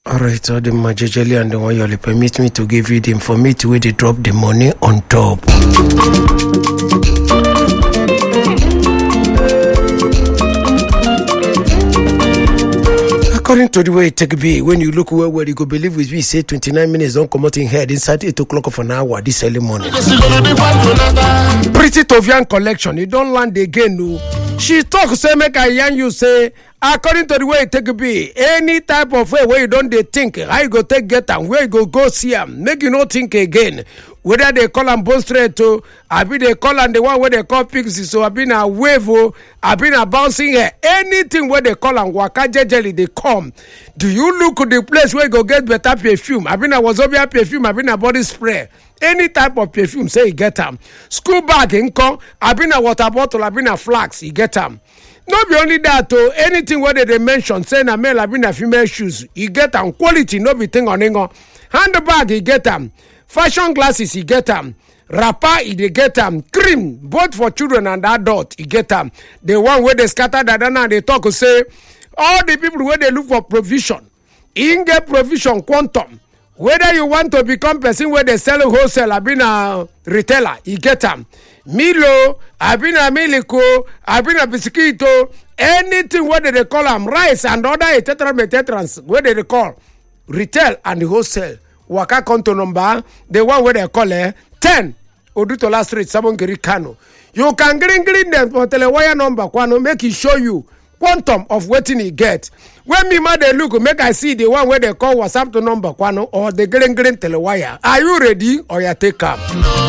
Alright, all the majorly and the one you permit me to give you the information where they drop the money on top. According to the way it take be, when you look where you go believe with me, say 29 minutes don't come out in head inside 8 o'clock of an hour this early morning. Pretty Tovian collection, it don't land again, no. She talk say make I yarn you say, according to the way it take be, any type of way where you don't they think, how you go take get them, where you go see them, make you not think again. Whether they call them bone straight to, I be they call them the one where they call pixie, so I been a wave, I been a bouncing here, anything where they call them waka jelly they come. Do you look at the place where you go get better perfume? I been a wazobia perfume, I been a body spray. Any type of perfume, say you get them. School bag income, I been a water bottle, I been a flax, you get them. Not be only that, anything where they mention, say na male, I been a female shoes, you get them. Quality, no be thing on ingo. Handbag, you get them. Fashion glasses, you get them. Wrapper, you get them. Cream, both for children and adult, you get them. The one where they scatter that and they talk, say, all the people where they look for provision, in get provision quantum. Whether you want to become person where they sell wholesale, I've been a retailer, you get them. Milo, I've been a Milico, I've been a Biscuito, anything where they call them rice and other etc. where they call retail and wholesale. Waka Konto number, the one where they call 10 Odutola Street, Sabongeri Kano. You can green them for telewire number, Kwano, make it show you quantum of waiting you get. When me ma they look, make I see the one where they call WhatsApp to number, Kwano, or the green telewire. Are you ready or you take up?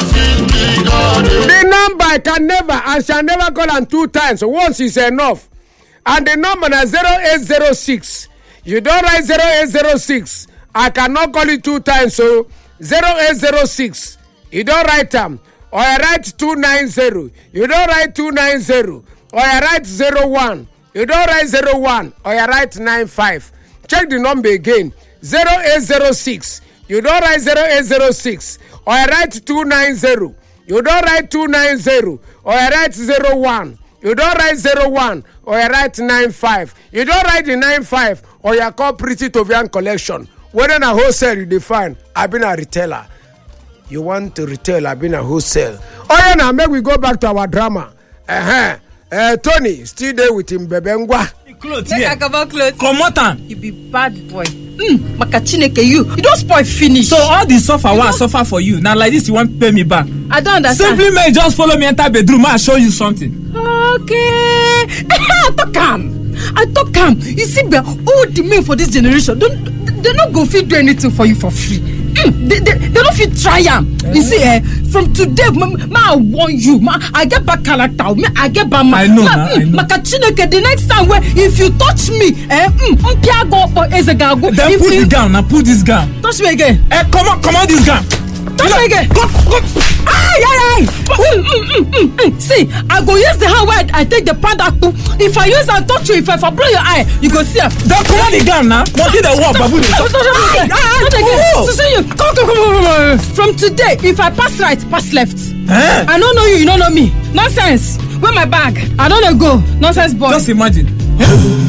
The number I can never, I shall never call them 2 times. Once is enough. And the number is 0806. You don't write 0806. I cannot call it 2 times, so 0806. You don't write them. Or I write 290. You don't write 290. Or I write 01. You don't write 01. Or I write 95. Check the number again. 0806. You don't write 0806. Or I write 290. You don't write 290. Or I write 01. You don't write 01. Or I write 95. You don't write the 95. Or you call Pretty Tovian collection. Whether in a wholesale you define, I've been a retailer. You want to retail, I've been a wholesale. Oh yeah, now make we go back to our drama. Tony, still there with him, Bebengwa. Clothes, yeah. Come on. You be bad boy. Makachineke, you don't spoil finish. So all the suffer I suffer for you. Now like this, you want to pay me back. I don't understand. Simply may just follow me enter bedroom. I'll show you something. Okay. I talk calm. You see, all the men for this generation, they're not going to do anything for you for free. They don't feel try am. You see, from today, I warn you. I get back character. I get back my. I know. Makachineke, the next time where if you touch me, then put the gun. Now put this gun. Touch me again. Come on, this gun. Touch me again. Go. See, I go use the hand where I take the panda to. If I use and touch you, if I blow your eye, you go see her. Don't come on the gun now. What did the war, babu? Come. From today, if I pass right, pass left. I don't know you don't know me. Nonsense. Where my bag? I don't know go. Nonsense boy. Just imagine.